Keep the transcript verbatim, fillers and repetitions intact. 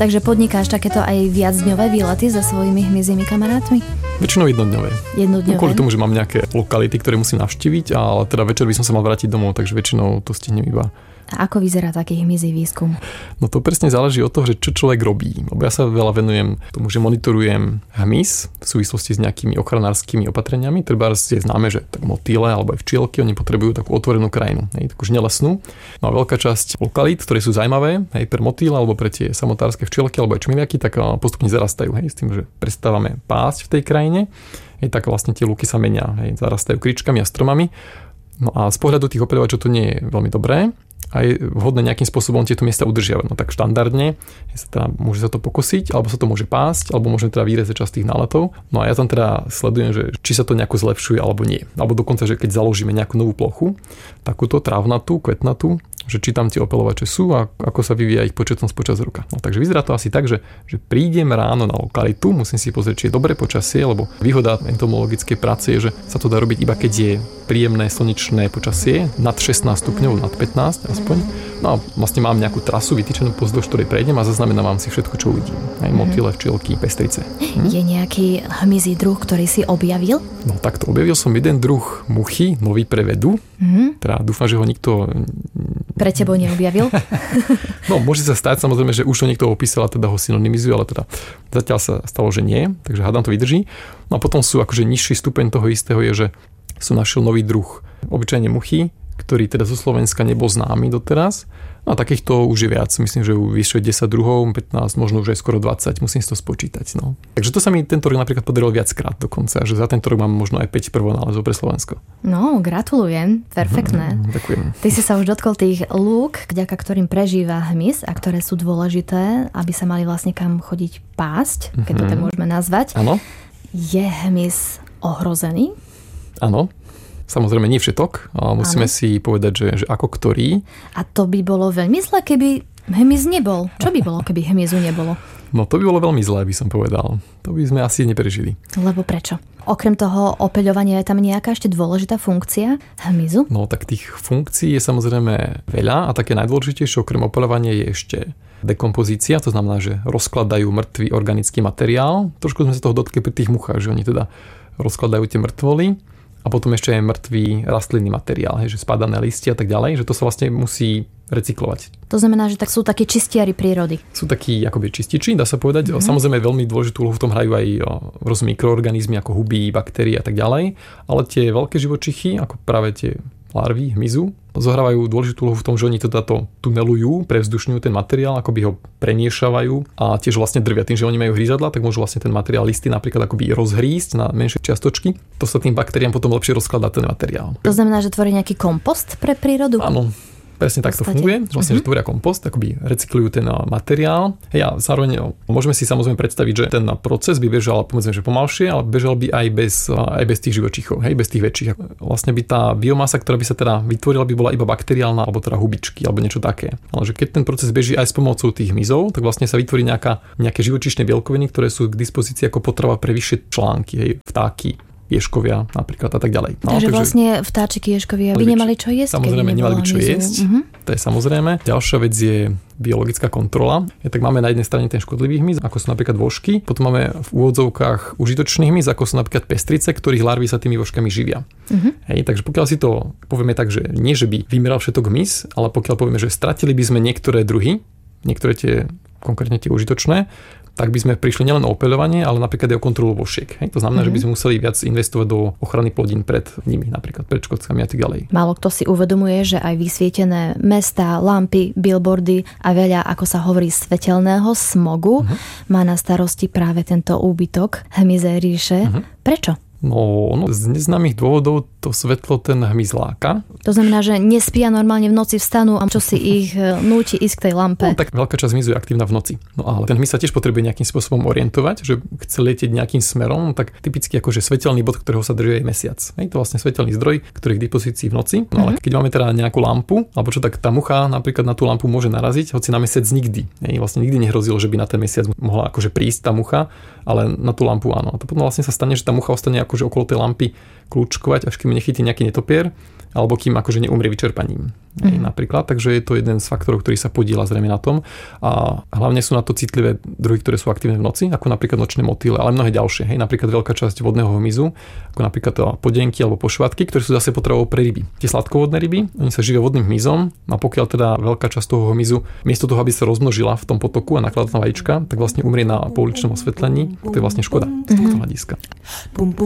Takže podnikáš takéto aj viacdňové výlety so svojimi hmyzími kamarátmi? Väčšinou jednodňové. Jednodňové. Kvôli tomu, že mám nejaké lokality, ktoré musím navštíviť, ale teda večer by som sa mal vrátiť domov, takže väčšinou to stihnem iba. A ako vyzerá taký hmyzí výskum? No to presne záleží od toho, že čo človek robí. Lebo ja sa veľa venujem tomu, že monitorujem hmyz v súvislosti s nejakými ochranárskymi opatreniami. Treba je známe, že tak motýle alebo aj včielky, oni potrebujú takú otvorenú krajinu, hej, takú nelesnú. No a veľká časť lokalít, ktoré sú zaujímavé, hej, pre motýle alebo pre tie samotárske včielky alebo aj čmiliaky, tak postupne zarastajú, hej, s tým, že prestávame pásť v tej krajine. Hej, tak vlastne tie lúky sa menia, hej, zarastajú kričkami a stromami. No a z pohľadu tých opeľovačov to nie je veľmi dobré. A je vhodné nejakým spôsobom tieto miesta udržiavať. No tak štandardne sa teda, môže sa to pokosiť, alebo sa to môže pásť, alebo môžeme teda vyrezať časť tých náletov. No a ja tam teda sledujem, že či sa to nejako zlepšuje alebo nie. Alebo dokonca, že keď založíme nejakú novú plochu, takúto trávnatú, kvetnatú, že či tam tie opeľovače sú a ako sa vyvíja ich početnosť počas roka. No takže vyzerá to asi tak, že, že prídem ráno na lokalitu, musím si pozrieť, či je dobré počasie, lebo výhoda entomologickej práce je, že sa to dá robiť iba keď je príjemné slnečné počasie, nad šestnásť stupňov, nad pätnásť aspoň. No a vlastne mám nejakú trasu vytýčenú, pozdĺž ktorej prejdem a zaznamenávam si všetko, čo uvidím. Aj motýle, včielky, pestrice. Hm? Je nejaký hmyzí druh, ktorý si objavil? No takto, objavil som jeden druh muchy, nový pre vedu. Mm-hmm. Teda dúfam, že ho nikto pre tebou neobjavil? No, môže sa stať, samozrejme, že už ho niekto opísal a teda ho synonymizuje, ale teda zatiaľ sa stalo, že nie, takže hádam to vydrží. No a potom sú akože nižší stupeň toho istého je, že som našiel nový druh obyčajne muchy, ktorý teda zo Slovenska nebol známy doteraz. No a takýchto už je viac. Myslím, že vyššie desať druhov, pätnásť, možno už aj skoro dvadsať. Musím si to spočítať. No. Takže to sa mi tento rok napríklad podarilo viackrát dokonca. Že za tento rok mám možno aj päť prvonálezov pre Slovensko. No, gratulujem. Perfektné. Mm, ďakujem. Ty si sa už dotkol tých lúk, vďaka ktorým prežíva hmyz a ktoré sú dôležité, aby sa mali vlastne kam chodiť pásť, keď to tak môžeme nazvať. Áno. Je hmyz ohrozený? Áno. Samozrejme nie všetok, ale musíme ano. si povedať, že, že ako ktorý. A to by bolo veľmi zle, keby hmyz nebol. Čo by bolo, keby hmyzu nebolo? No to by bolo veľmi zlé, by som povedal. To by sme asi neprežili. Lebo prečo? Okrem toho opeľovania je tam nejaká ešte dôležitá funkcia hmyzu? No tak tých funkcií je samozrejme veľa a také najdôležitejšie okrem opeľovania je ešte dekompozícia, to znamená, že rozkladajú mŕtvý organický materiál. Trošku sme sa toho dotkli pri tých muchách, že oni teda rozkladajú tie mŕtvoly. A potom ešte aj mŕtvý rastlinný materiál, hej, že spadané listy a tak ďalej, že to sa vlastne musí recyklovať. To znamená, že tak sú takí čistiari prírody. Sú takí akoby čističi, dá sa povedať. Mm-hmm. Samozrejme veľmi dôležitú úlohu v tom hrajú aj rôzne mikroorganizmy ako huby, baktérie a tak ďalej, ale tie veľké živočichy, ako práve tie larvy, hmyzu, zohrávajú dôležitú úlohu v tom, že oni teda to tunelujú, prevzdušňujú ten materiál, akoby ho premiešavajú a tiež vlastne drvia. Tým, že oni majú hrízadla, tak môžu vlastne ten materiál listy napríklad akoby rozhrísť na menšie čiastočky. To sa tým baktériám potom lepšie rozkladá ten materiál. To znamená, že tvorí nejaký kompost pre prírodu? Áno. Presne tak to funguje, vlastne, uh-huh. že tvoria kompost, akoby recyklujú ten materiál. Ja zároveň môžeme si samozrejme predstaviť, že ten proces by bežal, povedzme, že pomalšie, ale bežal by aj bez, aj bez tých živočíchov, hej, bez tých väčších. Vlastne by tá biomasa, ktorá by sa teda vytvorila, by bola iba bakteriálna, alebo teda hubičky, alebo niečo také. Ale že keď ten proces beží aj s pomocou tých hmyzov, tak vlastne sa vytvorí nejaká, nejaké živočíšne bielkoviny, ktoré sú k dispozícii ako potrava pre vyššie články, hej, vtáky, ješkovia napríklad a tak ďalej. No, takže, takže vlastne vtáčiky, ješkovia by nemali čo jesť? Samozrejme, nemali by čo jesť. Uh-huh. To je samozrejme. Ďalšia vec je biologická kontrola. Ja, tak máme na jednej strane ten škodlivý hmyz, ako sú napríklad vožky. Potom máme v úvodzovkách užitočný hmyz, ako sú napríklad pestrice, ktorých larvy sa tými vožkami živia. Uh-huh. Hej, takže pokiaľ si to povieme tak, že nie, že by vymeral všetok hmyz, ale pokiaľ povieme, že stratili by sme niektoré druhy, niektoré tie konkrétne tie užitočné, tak by sme prišli nielen o opeľovanie, ale napríklad aj o kontrolu vošiek. Hej? To znamená, mm-hmm. že by sme museli viac investovať do ochrany plodín pred nimi, napríklad pred škodcami a tak ďalej. Málo kto si uvedomuje, že aj vysvietené mestá, lampy, billboardy a veľa, ako sa hovorí, svetelného smogu mm-hmm. má na starosti práve tento úbytok hmyzej ríše. Mm-hmm. Prečo? No, no, z neznámych dôvodov to svetlo ten hmyz láka. To znamená, že nespia normálne v noci, vstanú a čo si ich núti ísť k tej lampe. No, tak veľká časť hmyzu je aktívna v noci. No ale ten hmyz sa tiež potrebuje nejakým spôsobom orientovať, že chce letieť nejakým smerom, tak typicky akože svetelný bod, ktorého sa drží aj mesiac. Je to vlastne svetelný zdroj, ktorý je k dispozícii v noci. No ale keď máme teda nejakú lampu, alebo čo, tak tá mucha napríklad na tú lampu môže naraziť, hoci na mesiac nikdy. Hej, vlastne nikdy nehrozilo, že by na ten mesiac mohla akože prísť tá mucha, ale na tú lampu áno. A to potom vlastne sa stane, že tá mucha ostane ako akože okolo tej lampy kľúčkovať, až kým nechytí nejaký netopier, alebo kým akože neumrie vyčerpaním. Mm. Napríklad, takže je to jeden z faktorov, ktorý sa podieľa zrejme na tom. A hlavne sú na to citlivé druhy, ktoré sú aktívne v noci, ako napríklad nočné motýle, ale mnohé ďalšie. Hej, napríklad veľká časť vodného hmyzu, ako napríklad podienky alebo pošvatky, ktoré sú zase potravou pre ryby. Tie sladkovodné ryby, oni sa živia vodným hmyzom, a pokiaľ teda veľká časť toho hmyzu miesto toho, aby sa rozmnožila v tom potoku a nakladala na vajíčka, tak vlastne umrie na pouličnom osvetlení, to je vlastne škoda z tohto hľadiska.